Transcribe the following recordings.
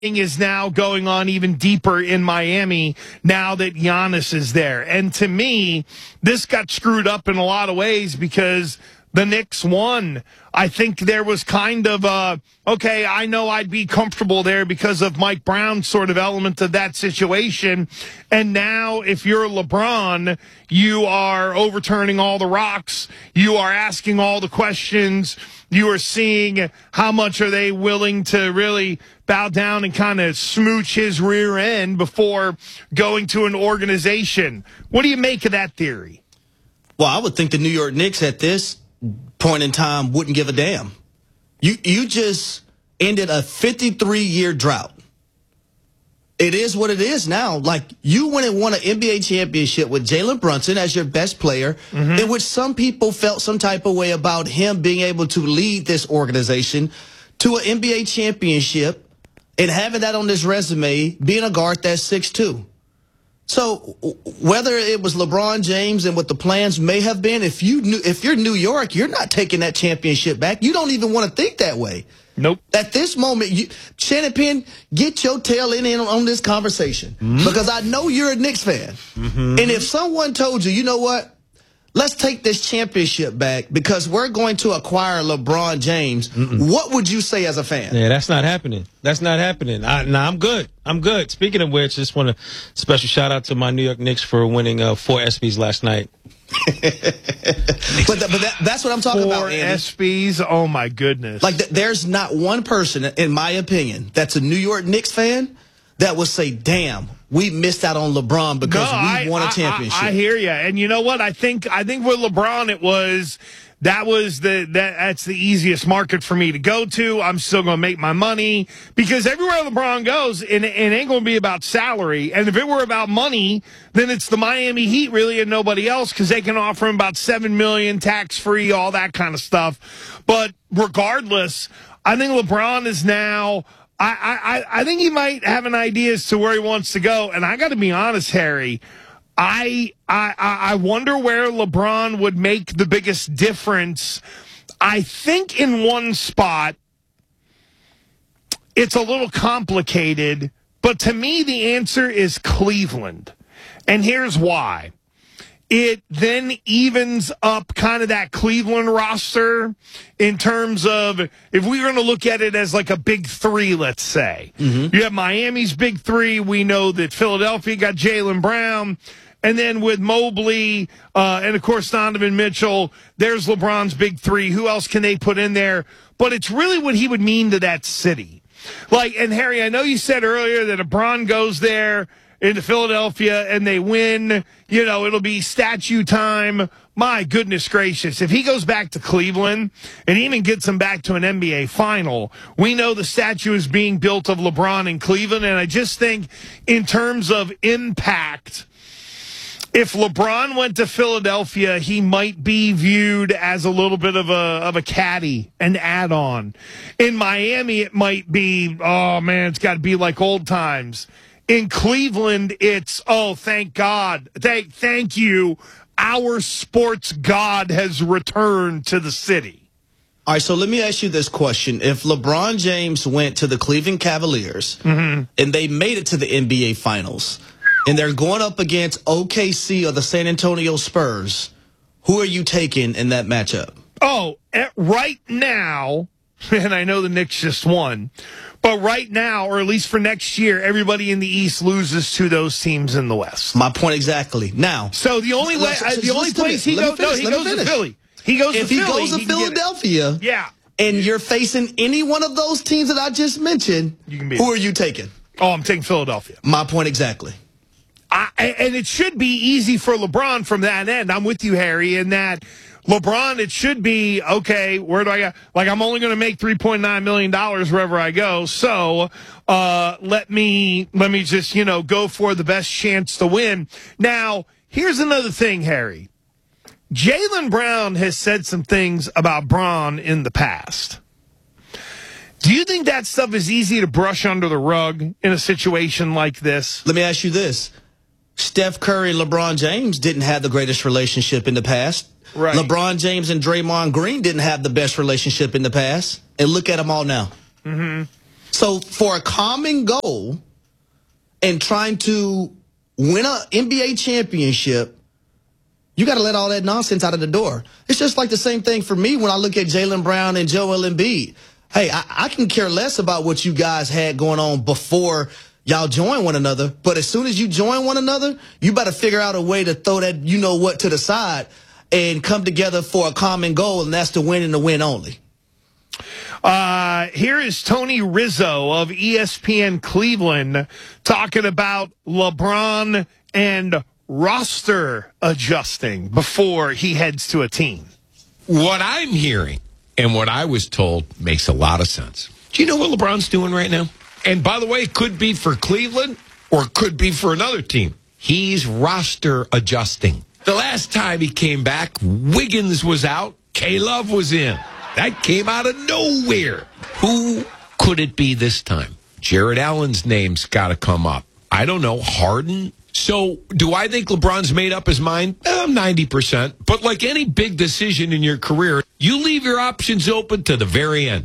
is now going on even deeper in Miami now that Giannis is there. And to me, this got screwed up in a lot of ways because the Knicks won. I think there was kind of okay, I know I'd be comfortable there because of Mike Brown's sort of element of that situation. And now if you're LeBron, you are overturning all the rocks. You are asking all the questions. You are seeing how much are they willing to really bow down and kind of smooch his rear end before going to an organization. What do you make of that theory? Well, I would think the New York Knicks at this point in time wouldn't give a damn. You just ended a 53-year drought. It is what it is now. Like, you went and won an NBA championship with Jalen Brunson as your best player, in which some people felt some type of way about him being able to lead this organization to an NBA championship and having that on his resume, being a guard that's 6'2". So whether it was LeBron James and what the plans may have been, if you're New York, you're not taking that championship back. You don't even want to think that way. Nope. At this moment, Shannon Penn, get your tail in on this conversation because I know you're a Knicks fan. And if someone told you, you know what, let's take this championship back because we're going to acquire LeBron James, what would you say as a fan? Yeah, that's not happening. That's not happening. I'm good. I'm good. Speaking of which, just want a special shout out to my New York Knicks for winning 4 ESPYs last night. but that's what I'm talking about, Andy. 4 ESPYs? Oh, my goodness. Like, there's not one person, in my opinion, that's a New York Knicks fan that would say, damn, we missed out on LeBron because we won a championship. I hear you. And you know what? I think with LeBron, that's the easiest market for me to go to. I'm still going to make my money because everywhere LeBron goes, it ain't going to be about salary. And if it were about money, then it's the Miami Heat really and nobody else because they can offer him about $7 million tax-free, all that kind of stuff. But regardless, I think LeBron is now – I think he might have an idea as to where he wants to go. And I got to be honest, Harry, I wonder where LeBron would make the biggest difference. I think in one spot, it's a little complicated, but to me, the answer is Cleveland. And here's why. It then evens up kind of that Cleveland roster in terms of if we're going to look at it as like a big three, let's say. You have Miami's big three. We know that Philadelphia got Jaylen Brown. And then with Mobley and, of course, Donovan Mitchell, there's LeBron's big three. Who else can they put in there? But it's really what he would mean to that city. Like, and Harry, I know you said earlier that LeBron goes there into Philadelphia and they win, it'll be statue time. My goodness gracious. If he goes back to Cleveland and even gets them back to an NBA final, we know the statue is being built of LeBron in Cleveland. And I just think in terms of impact, if LeBron went to Philadelphia, he might be viewed as a little bit of a caddy, an add-on. In Miami, it might be, oh man, it's got to be like old times. In Cleveland, it's, oh, thank God. Thank you. Our sports god has returned to the city. All right, so let me ask you this question. If LeBron James went to the Cleveland Cavaliers and they made it to the NBA Finals and they're going up against OKC or the San Antonio Spurs, who are you taking in that matchup? Oh, right now, and I know the Knicks just won, but right now, or at least for next year, everybody in the East loses to those teams in the West. My point exactly. Now, so the only way, the only place he goes, he goes to Philly. He goes to Philly. If he goes to Philadelphia, and you're facing any one of those teams that I just mentioned, who are you taking? Oh, I'm taking Philadelphia. My point exactly. And it should be easy for LeBron from that end. I'm with you, Harry, in that LeBron, it should be, okay, where do I go? Like, I'm only going to make $3.9 million wherever I go. So let me just, go for the best chance to win. Now, here's another thing, Harry. Jaylen Brown has said some things about Bron in the past. Do you think that stuff is easy to brush under the rug in a situation like this? Let me ask you this. Steph Curry and LeBron James didn't have the greatest relationship in the past. Right. LeBron James and Draymond Green didn't have the best relationship in the past. And look at them all now. So for a common goal and trying to win an NBA championship, you got to let all that nonsense out of the door. It's just like the same thing for me when I look at Jaylen Brown and Joel Embiid. Hey, I can care less about what you guys had going on before y'all join one another. But as soon as you join one another, you better figure out a way to throw that you-know-what to the side and come together for a common goal, and that's to win and to win only. Here is Tony Rizzo of ESPN Cleveland talking about LeBron and roster adjusting before he heads to a team. What I'm hearing and what I was told makes a lot of sense. Do you know what LeBron's doing right now? And by the way, it could be for Cleveland or it could be for another team. He's roster adjusting. The last time he came back, Wiggins was out, K-Love was in. That came out of nowhere. Who could it be this time? Jared Allen's name's got to come up. I don't know, Harden? So do I think LeBron's made up his mind? 90%. But like any big decision in your career, you leave your options open to the very end.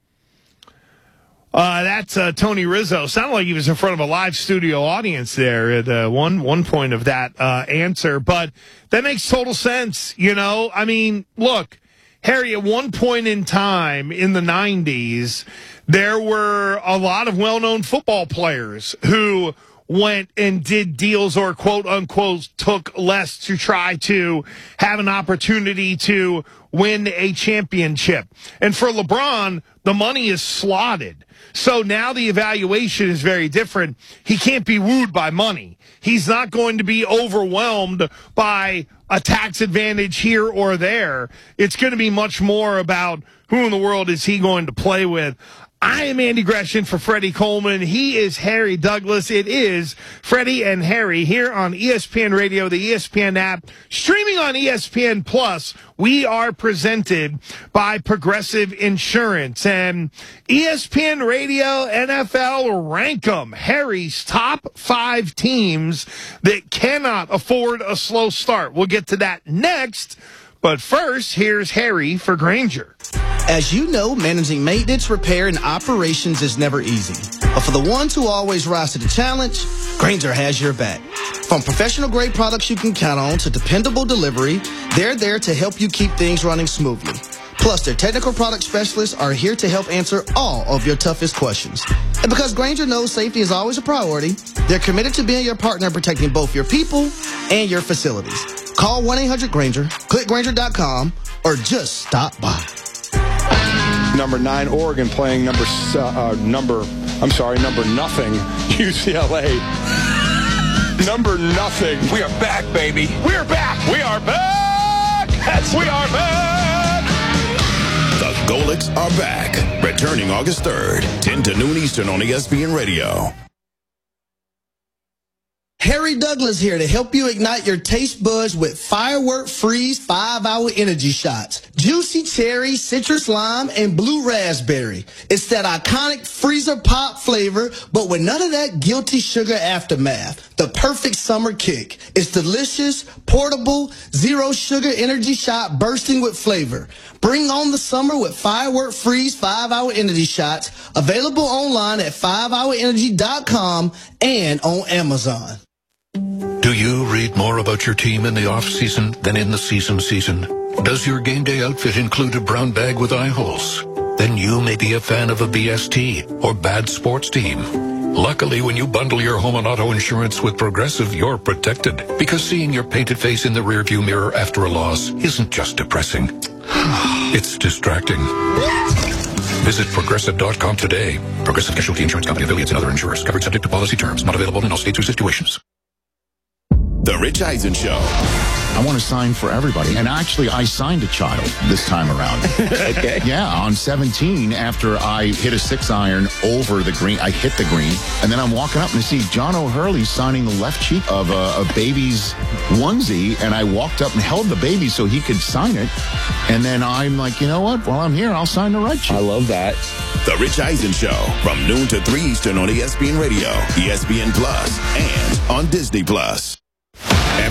That's Tony Rizzo. Sounded like he was in front of a live studio audience there at one point of that answer. But that makes total sense. You know, I mean, look, Harry, at one point in time in the 90s, there were a lot of well-known football players who went and did deals or quote-unquote took less to try to have an opportunity to win a championship. And for LeBron, the money is slotted. So now the evaluation is very different. He can't be wooed by money. He's not going to be overwhelmed by a tax advantage here or there. It's going to be much more about who in the world is he going to play with. I am Andy Gresham for Freddie Coleman. He is Harry Douglas. It is Freddie and Harry here on ESPN Radio, the ESPN app, streaming on ESPN Plus. We are presented by Progressive Insurance, and ESPN Radio, NFL, rank them. Harry's top 5 teams that cannot afford a slow start. We'll get to that next. But first, here's Harry for Grainger. As you know, managing maintenance, repair, and operations is never easy. But for the ones who always rise to the challenge, Grainger has your back. From professional-grade products you can count on to dependable delivery, they're there to help you keep things running smoothly. Plus, their technical product specialists are here to help answer all of your toughest questions. And because Grainger knows safety is always a priority, they're committed to being your partner in protecting both your people and your facilities. Call 1-800-GRAINGER, click Grainger.com, or just stop by. Number 9, Oregon playing number nothing, UCLA. Number nothing. We are back, baby. We are back. We are back. We are back. The Golics are back. Returning August 3rd, 10 to noon Eastern on ESPN Radio. Harry Douglas here to help you ignite your taste buds with Firework Freeze 5-Hour Energy Shots. Juicy cherry, citrus lime, and blue raspberry. It's that iconic freezer pop flavor, but with none of that guilty sugar aftermath. The perfect summer kick. It's delicious, portable, zero sugar energy shot bursting with flavor. Bring on the summer with Firework Freeze 5-Hour Energy Shots. Available online at 5hourenergy.com and on Amazon. Do you read more about your team in the off-season than in the season? Does your game day outfit include a brown bag with eye holes? Then you may be a fan of a BST or bad sports team. Luckily, when you bundle your home and auto insurance with Progressive, you're protected. Because seeing your painted face in the rearview mirror after a loss isn't just depressing. It's distracting. Visit Progressive.com today. Progressive Casualty Insurance Company, affiliates, and other insurers. Covered subject to policy terms. Not available in all states or situations. The Rich Eisen Show. I want to sign for everybody. And actually, I signed a child this time around. Okay. Yeah, on 17, after I hit a 6-iron over the green, I hit the green. And then I'm walking up and I see John O'Hurley signing the left cheek of a baby's onesie. And I walked up and held the baby so he could sign it. And then I'm like, you know what? While I'm here, I'll sign the right cheek. I love that. The Rich Eisen Show from noon to 3 Eastern on ESPN Radio, ESPN Plus, and on Disney Plus.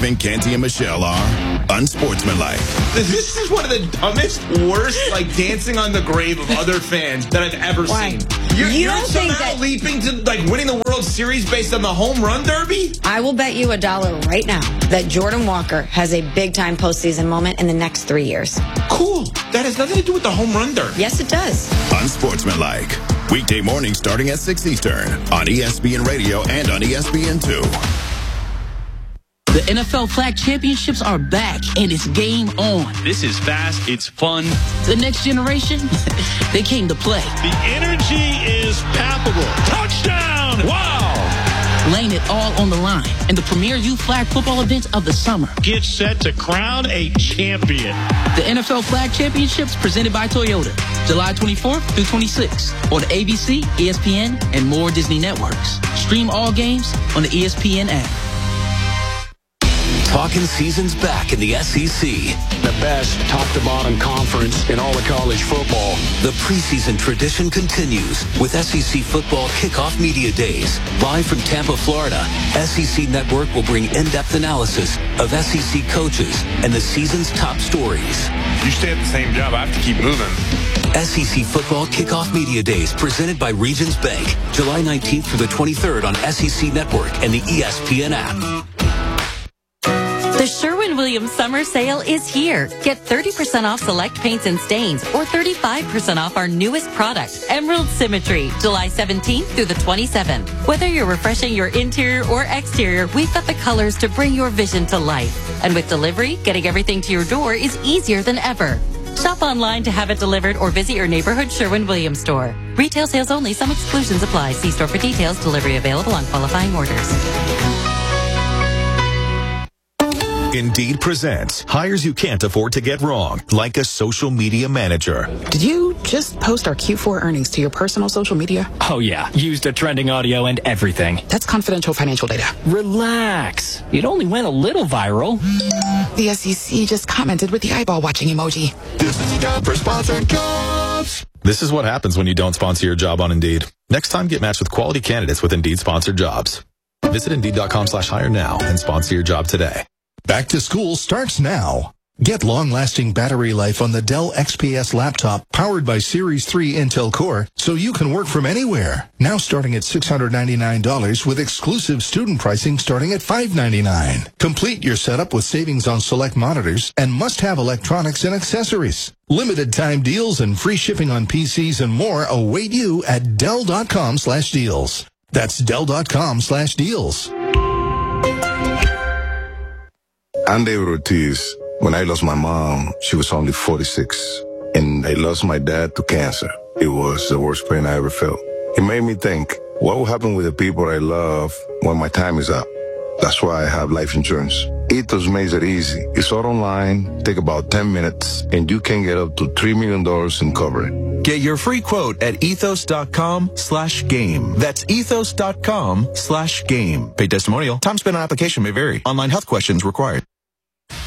Kevin, Canty, and Michelle are unsportsmanlike. This is one of the dumbest, worst, dancing on the grave of other fans that I've ever seen. You're don't think somehow that leaping to winning the World Series based on the home run derby? I will bet you $1 right now that Jordan Walker has a big-time postseason moment in the next 3 years. Cool. That has nothing to do with the home run derby. Yes, it does. Unsportsmanlike. Weekday mornings starting at 6 Eastern on ESPN Radio and on ESPN2. The NFL Flag Championships are back, and it's game on. This is fast. It's fun. The next generation, they came to play. The energy is palpable. Touchdown! Wow! Laying it all on the line in the premier youth flag football event of the summer. Get set to crown a champion. The NFL Flag Championships presented by Toyota, July 24th through 26th on ABC, ESPN, and more Disney networks. Stream all games on the ESPN app. Talking season's back in the SEC. The best top-to-bottom conference in all of college football. The preseason tradition continues with SEC Football Kickoff Media Days. Live from Tampa, Florida, SEC Network will bring in-depth analysis of SEC coaches and the season's top stories. You stay at the same job, I have to keep moving. SEC Football Kickoff Media Days presented by Regions Bank. July 19th through the 23rd on SEC Network and the ESPN app. The Sherwin-Williams Summer Sale is here. Get 30% off select paints and stains or 35% off our newest product, Emerald Symmetry, July 17th through the 27th. Whether you're refreshing your interior or exterior, we've got the colors to bring your vision to life. And with delivery, getting everything to your door is easier than ever. Shop online to have it delivered or visit your neighborhood Sherwin-Williams store. Retail sales only. Some exclusions apply. See store for details. Delivery available on qualifying orders. Indeed presents hires you can't afford to get wrong, like a social media manager. Did you just post our Q4 earnings to your personal social media? Oh yeah, used a trending audio and everything. That's confidential financial data. Relax. It only went a little viral. The SEC just commented with the eyeball watching emoji. This is time for sponsored jobs. This is what happens when you don't sponsor your job on Indeed. Next time, get matched with quality candidates with Indeed sponsored jobs. Visit Indeed.com/hire now and sponsor your job today. Back to school starts now. Get long-lasting battery life on the Dell XPS laptop powered by Series 3 Intel Core so you can work from anywhere. Now starting at $699 with exclusive student pricing starting at $599. Complete your setup with savings on select monitors and must-have electronics and accessories. Limited time deals and free shipping on PCs and more await you at Dell.com/deals. That's Dell.com/deals. I'm David Ortiz. When I lost my mom, she was only 46. And I lost my dad to cancer. It was the worst pain I ever felt. It made me think, what will happen with the people I love when my time is up? That's why I have life insurance. Ethos makes it easy. It's all online, take about 10 minutes, and you can get up to $3 million in coverage. Get your free quote at ethos.com/game. That's ethos.com/game. Paid testimonial. Time spent on application may vary. Online health questions required.